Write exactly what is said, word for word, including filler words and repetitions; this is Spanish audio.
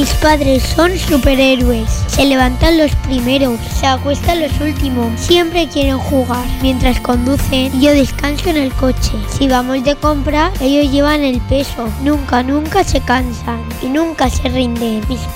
Mis padres son superhéroes. Se levantan los primeros, se acuestan los últimos. Siempre quieren jugar. Mientras conducen, yo descanso en el coche. Si vamos de compra, ellos llevan el peso. Nunca, nunca se cansan y nunca se rinden. Mis